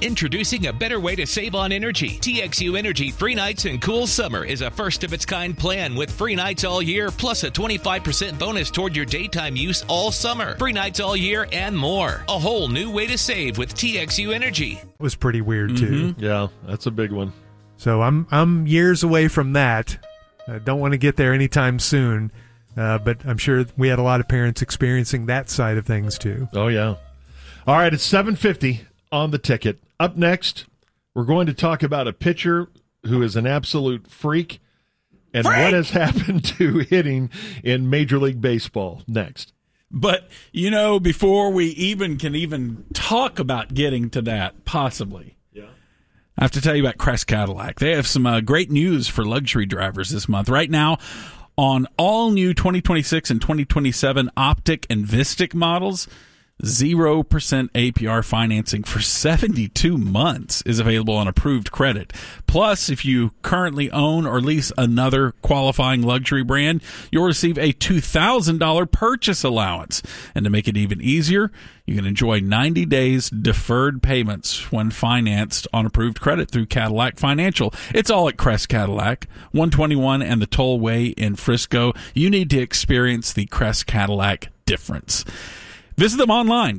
Introducing a better way to save on energy. TXU Energy Free Nights and Cool Summer is a first-of-its-kind plan with free nights all year, plus a 25% bonus toward your daytime use all summer. Free nights all year and more. A whole new way to save with TXU Energy. It was pretty weird, too. Yeah, that's a big one. So I'm years away from that. I don't want to get there anytime soon, but I'm sure we had a lot of parents experiencing that side of things, too. Oh, yeah. All right, it's 7:50 on the ticket. Up next, we're going to talk about a pitcher who is an absolute freak and what has happened to hitting in Major League Baseball next. But, before we can talk about getting to that, possibly, I have to tell you about Crest Cadillac. They have some great news for luxury drivers this month. Right now, on all new 2026 and 2027 Optic and Vistic models, 0% APR financing for 72 months is available on approved credit. Plus, if you currently own or lease another qualifying luxury brand, you'll receive a $2,000 purchase allowance. And to make it even easier, you can enjoy 90 days deferred payments when financed on approved credit through Cadillac Financial. It's all at Crest Cadillac, 121 and the Tollway in Frisco. You need to experience the Crest Cadillac difference. Visit them online,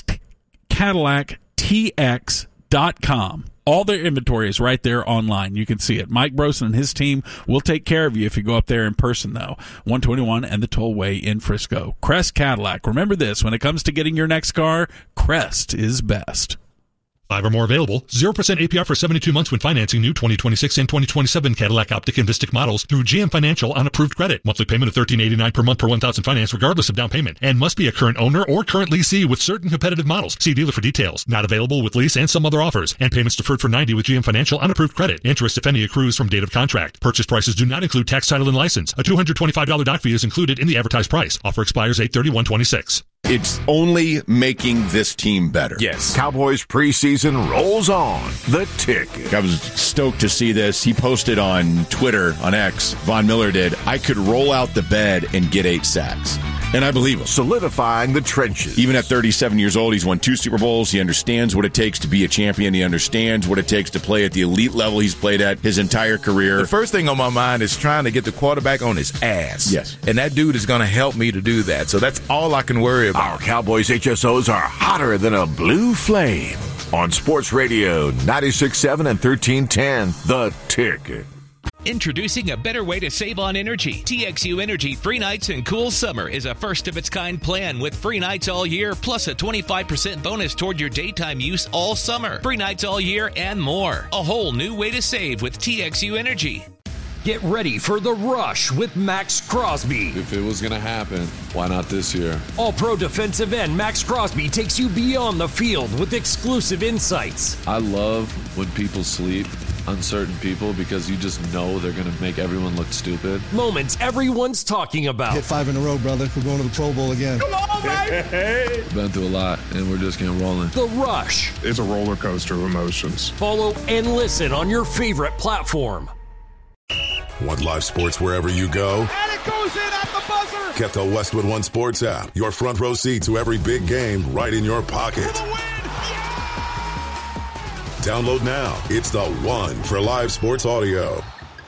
CrestCadillacTX.com. All their inventory is right there online. You can see it. Mike Brosen and his team will take care of you if you go up there in person, though. 121 and the Tollway in Frisco. Crest Cadillac. Remember this, when it comes to getting your next car, Crest is best. 5 or more available. 0% APR for 72 months when financing new 2026 and 2027 Cadillac Optic and Vistic models through GM Financial on approved credit. Monthly payment of $13.89 per month per 1,000 finance regardless of down payment. And must be a current owner or current leasee with certain competitive models. See dealer for details. Not available with lease and some other offers. And payments deferred for 90 with GM Financial on approved credit. Interest, if any, accrues from date of contract. Purchase prices do not include tax, title, and license. A $225 doc fee is included in the advertised price. Offer expires 8/31/26. It's only making this team better. Yes. Cowboys preseason rolls on. The Ticket. I was stoked to see this. He posted on Twitter, on X, Von Miller did, I could roll out the bed and get 8 sacks. And I believe him. Solidifying the trenches. Even at 37 years old, he's won 2 Super Bowls. He understands what it takes to be a champion. He understands what it takes to play at the elite level he's played at his entire career. The first thing on my mind is trying to get the quarterback on his ass. Yes. And that dude is going to help me to do that. So that's all I can worry about. Our Cowboys HSOs are hotter than a blue flame. On Sports Radio 96.7 and 1310, The Ticket. Introducing a better way to save on energy. TXU Energy Free Nights and Cool Summer is a first-of-its-kind plan with free nights all year, plus a 25% bonus toward your daytime use all summer. Free nights all year and more. A whole new way to save with TXU Energy. Get ready for The Rush with Max Crosby. If it was going to happen, why not this year? All-pro defensive end Max Crosby takes you beyond the field with exclusive insights. I love when people sleep on certain people because you just know they're going to make everyone look stupid. Moments everyone's talking about. Hit 5 in a row, brother. We're going to the Pro Bowl again. Come on, baby! Been through a lot, and we're just getting rolling. The Rush. It's a roller coaster of emotions. Follow and listen on your favorite platform. Want live sports wherever you go? And it goes in at the buzzer! Get the Westwood One Sports app. Your front row seat to every big game right in your pocket. For the win! Yeah! Download now. It's the one for live sports audio.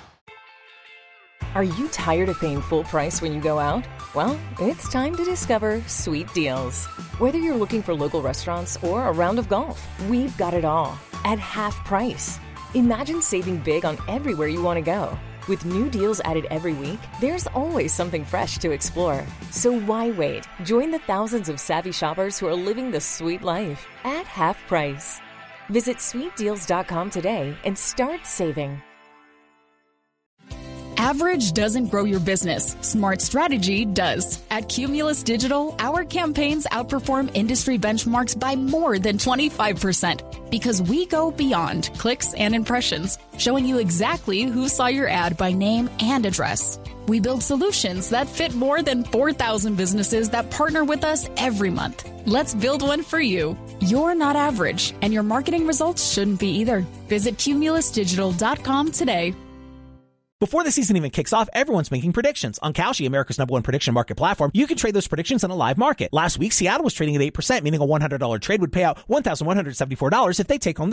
Are you tired of paying full price when you go out? Well, it's time to discover Sweet Deals. Whether you're looking for local restaurants or a round of golf, we've got it all at half price. Imagine saving big on everywhere you want to go. With new deals added every week, there's always something fresh to explore. So why wait? Join the thousands of savvy shoppers who are living the sweet life at half price. Visit sweetdeals.com today and start saving. Average doesn't grow your business. Smart strategy does. At Cumulus Digital, our campaigns outperform industry benchmarks by more than 25% because we go beyond clicks and impressions, showing you exactly who saw your ad by name and address. We build solutions that fit more than 4,000 businesses that partner with us every month. Let's build one for you. You're not average, and your marketing results shouldn't be either. Visit cumulusdigital.com today. Before the season even kicks off, everyone's making predictions. On Kalshi, America's #1 prediction market platform, you can trade those predictions on a live market. Last week, Seattle was trading at 8%, meaning a $100 trade would pay out $1,174 if they take home